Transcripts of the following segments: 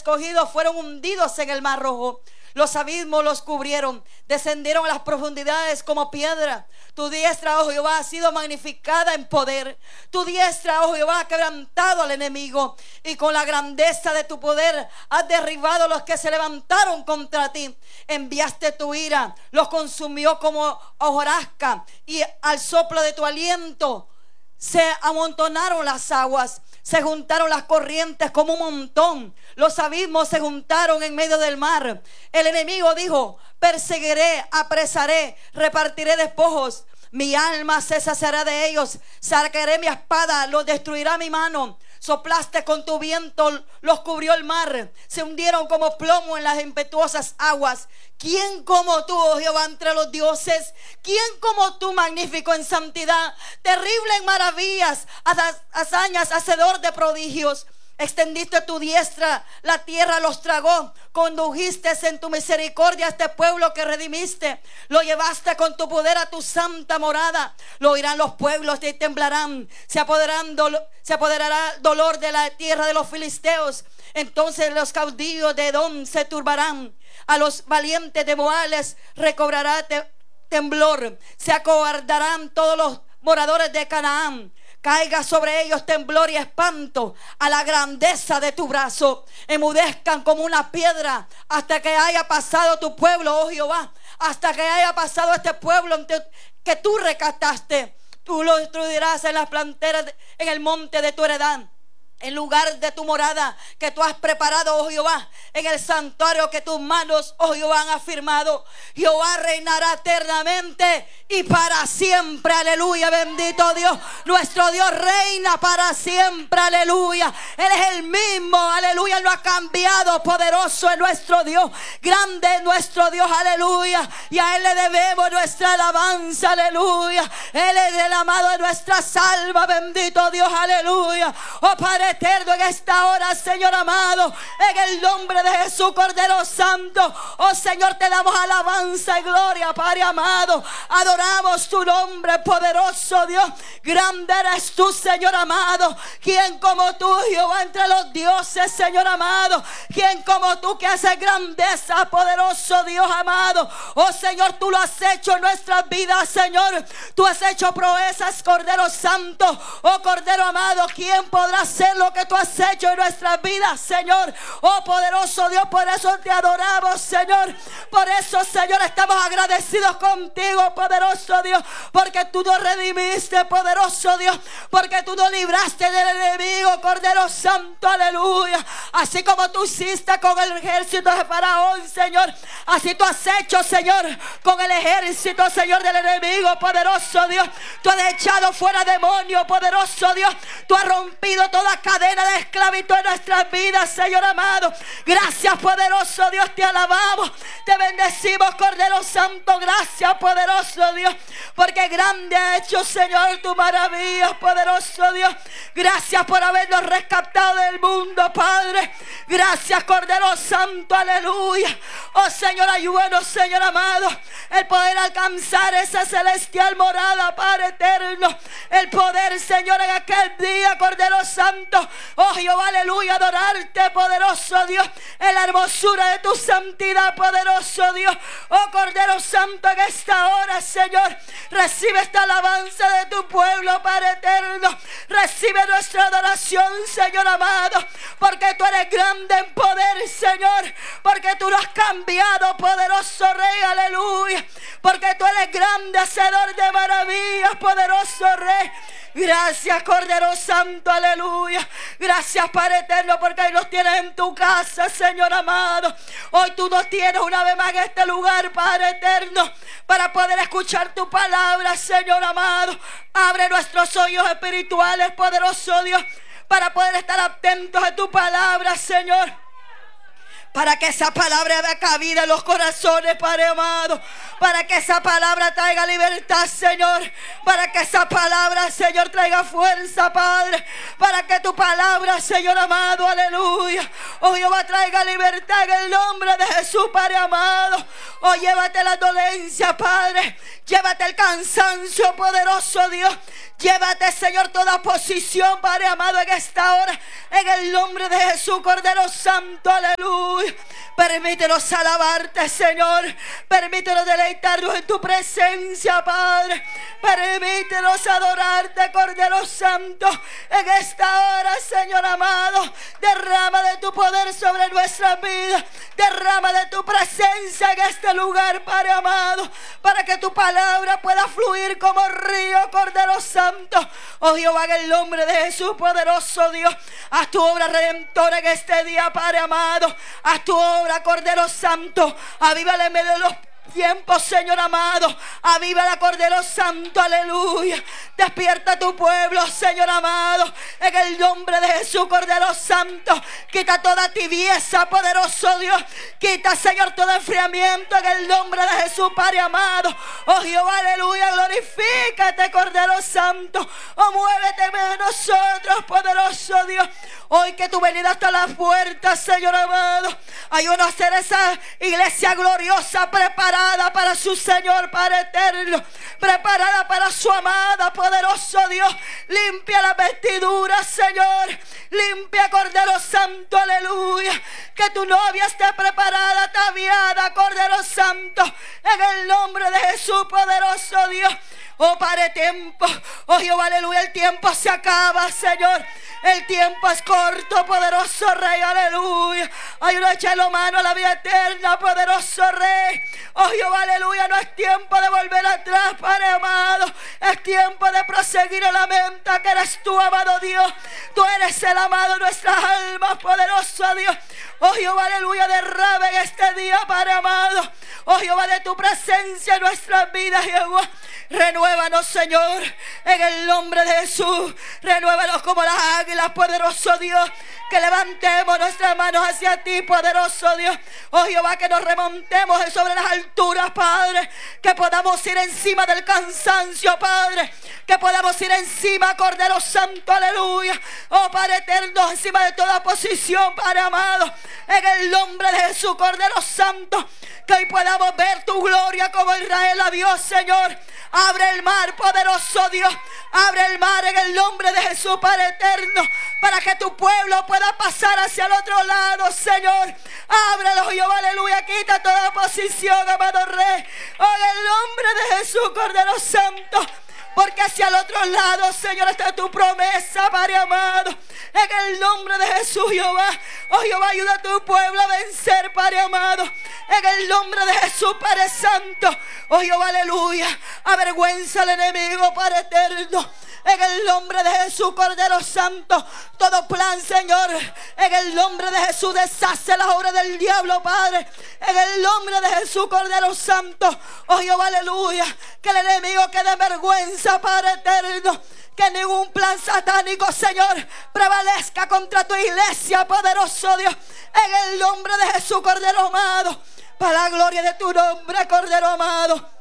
escogidos fueron hundidos en el mar rojo. Los abismos los cubrieron, descendieron a las profundidades como piedra. Tu diestra, oh Jehová, ha sido magnificada en poder. Tu diestra, oh Jehová, ha quebrantado al enemigo. Y con la grandeza de tu poder has derribado a los que se levantaron contra ti. Enviaste tu ira, los consumió como hojarasca. Y al soplo de tu aliento se amontonaron las aguas. Se juntaron las corrientes como un montón. Los abismos se juntaron en medio del mar. El enemigo dijo: perseguiré, apresaré, repartiré despojos. Mi alma se saciará de ellos. Sacaré mi espada, los destruirá mi mano. Soplaste con tu viento, los cubrió el mar. Se hundieron como plomo en las impetuosas aguas. ¿Quién como tú, oh Jehová, entre los dioses? ¿Quién como tú, magnífico en santidad, terrible en maravillas, hazañas, hacedor de prodigios? Extendiste tu diestra, la tierra los tragó. Condujiste en tu misericordia a este pueblo que redimiste. Lo llevaste con tu poder a tu santa morada. Lo oirán los pueblos y temblarán. Se apoderará el dolor de la tierra de los filisteos. Entonces los caudillos de Edom se turbarán. A los valientes de Moab les recobrará temblor. Se acobardarán todos los moradores de Canaán. Caiga sobre ellos temblor y espanto a la grandeza de tu brazo. Emudezcan como una piedra hasta que haya pasado tu pueblo, oh Jehová. Hasta que haya pasado este pueblo que tú rescataste. Tú lo destruirás en las planteras, en el monte de tu heredad. En lugar de tu morada que tú has preparado, oh Jehová, en el santuario que tus manos, oh Jehová, han afirmado. Jehová reinará eternamente y para siempre, aleluya. Bendito Dios, nuestro Dios reina para siempre, aleluya. Él es el mismo, aleluya, no ha cambiado. Poderoso es nuestro Dios, grande es nuestro Dios, aleluya. Y a Él le debemos nuestra alabanza, aleluya. Él es el amado de nuestra salva, bendito Dios, aleluya. Oh Padre eterno, en esta hora, Señor amado, en el nombre de Jesús, Cordero Santo, oh Señor, te damos alabanza y gloria, Padre amado. Adoramos tu nombre, poderoso Dios. Grande eres tú, Señor amado. ¿Quién como tú, Jehová, entre los dioses, Señor amado? ¿Quién como tú que hace grandeza, poderoso Dios amado? Oh Señor, tú lo has hecho en nuestras vidas, Señor. Tú has hecho proezas, Cordero Santo. Oh Cordero amado, ¿quién podrá hacer lo que tú has hecho en nuestras vidas, Señor? Oh poderoso Dios, por eso te adoramos, Señor. Por eso, Señor, estamos agradecidos contigo, poderoso Dios, porque tú nos redimiste, poderoso Dios, porque tú nos libraste del enemigo, Cordero Santo, aleluya. Así como tú hiciste con el ejército de Faraón, Señor, así tú has hecho, Señor, con el ejército, Señor, del enemigo, poderoso Dios. Tú has echado fuera demonios, poderoso Dios. Tú has rompido toda cadena de esclavitud en nuestras vidas, Señor amado. Gracias, poderoso Dios, te alabamos, te bendecimos, Cordero Santo. Gracias, poderoso Dios, porque grande ha hecho, Señor, tu maravilla, poderoso Dios. Gracias por habernos rescatado del mundo, Padre. Gracias, Cordero Santo, aleluya. Oh Señor, ayúdanos, Señor amado, el poder alcanzar esa celestial morada, Padre eterno. El poder, Señor, en aquel día, Cordero Santo, oh Jehová, aleluya, adorarte, poderoso Dios, en la hermosura de tu santidad, poderoso Dios. Oh Cordero Santo, en esta hora, Señor, recibe esta alabanza de tu pueblo, Padre eterno. Recibe nuestra adoración, Señor amado, porque tú eres grande en poder, Señor, porque tú lo has cambiado, poderoso Rey, aleluya, porque tú eres grande, hacedor de maravillas, poderoso Rey. Gracias, Cordero Santo, aleluya. Gracias, Padre eterno, porque hoy nos tienes en tu casa, Señor amado. Hoy tú nos tienes una vez más en este lugar, Padre eterno, para poder escuchar tu palabra, Señor amado. Abre nuestros oídos espirituales, poderoso Dios, para poder estar atentos a tu palabra, Señor, para que esa palabra haga cabida en los corazones, Padre amado, para que esa palabra traiga libertad, Señor, para que esa palabra, Señor, traiga fuerza, Padre, para que tu palabra, Señor amado, aleluya, oh Jehová, traiga libertad en el nombre de Jesús, Padre amado. Oh, llévate la dolencia, Padre. Llévate el cansancio, poderoso Dios. Llévate, Señor, toda posición, Padre amado, en esta hora. En el nombre de Jesús, Cordero Santo, aleluya. Permítenos alabarte, Señor. Permítenos deleitarnos en tu presencia, Padre. Permítenos adorarte, Cordero Santo. En esta hora, Señor amado, derrama de tu poder sobre nuestra vida. Derrama de tu presencia en este lugar, Padre amado, para que tu palabra pueda fluir como río, Cordero Santo. Oh Jehová, en el nombre de Jesús, poderoso Dios, haz tu obra redentora en este día, Padre amado. Haz tu obra, Cordero Santo. Avívale en medio de los tiempo, Señor amado. Aviva la, Cordero Santo, aleluya. Despierta tu pueblo, Señor amado, en el nombre de Jesús, Cordero Santo. Quita toda tibieza, poderoso Dios. Quita, Señor, todo enfriamiento en el nombre de Jesús, Padre amado. Oh Jehová, aleluya, glorifícate, Cordero Santo. Oh, muévete en medio de nosotros, poderoso Dios. Hoy que tu venida está a las puertas, Señor amado. Ayúdanos a hacer esa iglesia gloriosa, preparada para su Señor, Padre eterno. Preparada para su amada, poderoso Dios. Limpia la vestidura, Señor. Limpia, Cordero Santo, aleluya. Que tu novia esté preparada, ataviada, Cordero Santo. En el nombre de Jesús, poderoso Dios. Oh, Padre, tiempo. Oh, Jehová, aleluya. El tiempo se acaba, Señor. El tiempo es corto, poderoso Rey, aleluya. Ayúdanos a echarle mano a la vida eterna, poderoso Rey. Oh, Jehová, aleluya. No es tiempo de volver atrás, Padre amado. Es tiempo de proseguir en la meta que eres tú, amado Dios. Tú eres el amado de nuestras almas, poderoso Dios. Oh, Jehová, aleluya. Derrama en este día, Padre amado. Oh, Jehová, de tu presencia en nuestras vidas, Jehová. Renuévanos, Señor, en el nombre de Jesús. Renuévanos como las águilas, poderoso Dios. Que levantemos nuestras manos hacia ti, poderoso Dios. Oh Jehová, que nos remontemos sobre las alturas, Padre. Que podamos ir encima del cansancio, Padre. Que podamos ir encima, Cordero Santo, aleluya. Oh Padre eterno, encima de toda posición, Padre amado. En el nombre de Jesús, Cordero Santo. Que hoy podamos ver tu gloria como Israel la vio, Señor. Abre el mar, poderoso Dios. Abre el mar en el nombre de Jesús, Padre eterno, para que tu pueblo pueda pasar hacia el otro lado, Señor. Ábrelo, Jehová, aleluya. Quita toda posición, amado Rey. Oh, en el nombre de Jesús, Cordero Santo. Porque hacia el otro lado, Señor, está tu promesa, Padre amado. En el nombre de Jesús, Jehová. Oh, Jehová, ayuda a tu pueblo a vencer, Padre amado. En el nombre de Jesús, Padre Santo. Oh, Jehová, aleluya. Avergüenza al enemigo, Padre eterno. En el nombre de Jesús, Cordero Santo. Todo plan, Señor, en el nombre de Jesús, deshace las obras del diablo, Padre. En el nombre de Jesús, Cordero Santo. Oh, Jehová, aleluya. Que el enemigo quede en vergüenza, Padre eterno. Que ningún plan satánico, Señor, prevalezca contra tu iglesia, poderoso Dios. En el nombre de Jesús, Cordero amado. Para la gloria de tu nombre, Cordero amado.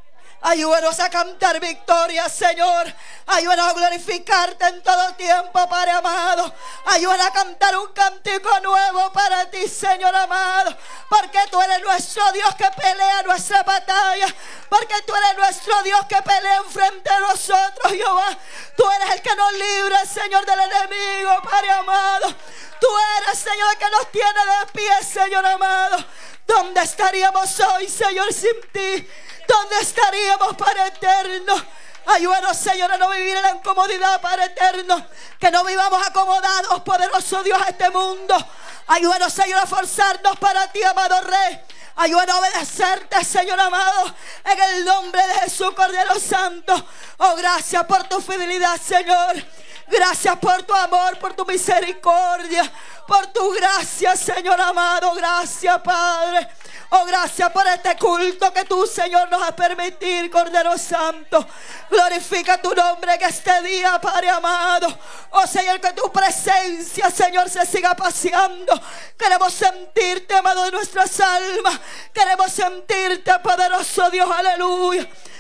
Ayúdanos a cantar victoria, Señor. Ayúdanos a glorificarte en todo tiempo, Padre amado. Ayúdanos a cantar un cántico nuevo para ti, Señor amado. Porque tú eres nuestro Dios que pelea nuestra batalla. Porque tú eres nuestro Dios que pelea enfrente de nosotros, Jehová. Tú eres el que nos libra, Señor, del enemigo, Padre amado. Tú eres, Señor, el que nos tiene de pie, Señor amado. ¿Dónde estaríamos hoy, Señor, sin ti? ¿Dónde estaríamos, Padre eterno? Ayúdanos, Señor, a no vivir en la incomodidad, Padre eterno. Que no vivamos acomodados, poderoso Dios, a este mundo. Ayúdanos, Señor, a forzarnos para ti, amado Rey. Ayúdanos a obedecerte, Señor amado. En el nombre de Jesús, Cordero Santo. Oh, gracias por tu fidelidad, Señor. Gracias por tu amor, por tu misericordia, por tu gracia, Señor amado. Gracias, Padre. Oh, gracias por este culto que tú, Señor, nos has permitido, Cordero Santo. Glorifica tu nombre en este día, Padre amado. Oh, Señor, que tu presencia, Señor, se siga paseando. Queremos sentirte, amado de nuestras almas. Queremos sentirte, poderoso Dios, aleluya.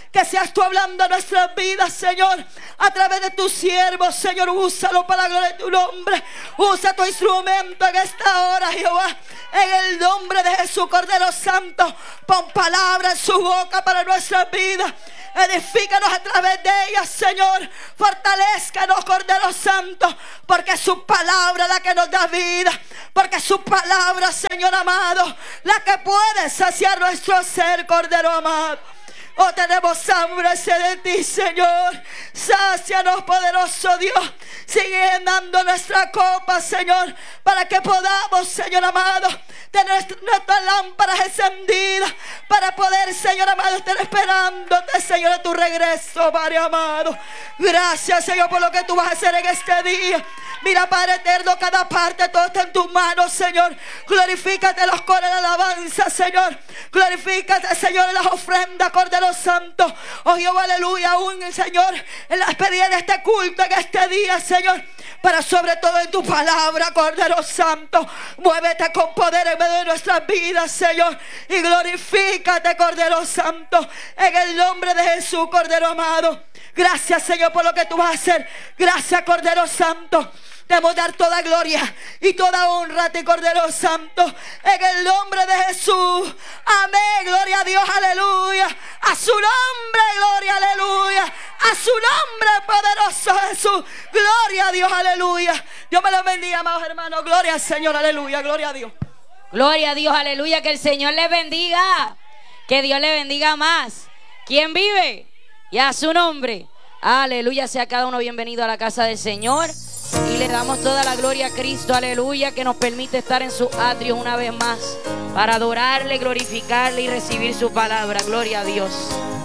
Que seas tú hablando a nuestras vidas, Señor, a través de tus siervos, Señor. Úsalo para la gloria de tu nombre. Usa tu instrumento en esta hora, Jehová. En el nombre de Jesús, Cordero Santo, pon palabra en su boca para nuestras vidas. Edifícanos a través de ellas, Señor. Fortalezcanos, Cordero Santo, porque es su palabra la que nos da vida. Porque es su palabra, Señor amado, la que puede saciar nuestro ser, Cordero amado. Oh, tenemos hambre de ti, Señor. Sácianos, poderoso Dios. Sigue llenando nuestra copa, Señor, para que podamos, Señor amado, tener nuestras lámparas encendidas, para poder, Señor amado, estar esperándote, Señor, a tu regreso, Padre amado. Gracias, Señor, por lo que tú vas a hacer en este día. Mira, Padre eterno, cada parte, todo está en tus manos, Señor. Glorifícate en los coros de alabanza, Señor. Glorifícate, Señor, en las ofrendas, Cordero Santo. Oh, Jehová, aleluya, aún, Señor, en la despedida de este culto, en este día, Señor. Para sobre todo en tu palabra, Cordero Santo. Muévete con poder en medio de nuestras vidas, Señor. Y glorifícate, Cordero Santo. En el nombre de Jesús, Cordero amado. Gracias, Señor, por lo que tú vas a hacer. Gracias, Cordero Santo. Debemos dar toda gloria y toda honra a ti, Cordero Santo, en el nombre de Jesús. Amén, gloria a Dios, aleluya. A su nombre, gloria, aleluya. A su nombre, poderoso Jesús. Gloria a Dios, aleluya. Dios me lo bendiga, amados hermanos. Gloria al Señor, aleluya, gloria a Dios. Gloria a Dios, aleluya. Que el Señor les bendiga. Que Dios le bendiga más. ¿Quién vive? Y a su nombre. Aleluya, sea cada uno bienvenido a la casa del Señor. Y le damos toda la gloria a Cristo, aleluya, que nos permite estar en su atrio una vez más para adorarle, glorificarle y recibir su palabra. Gloria a Dios.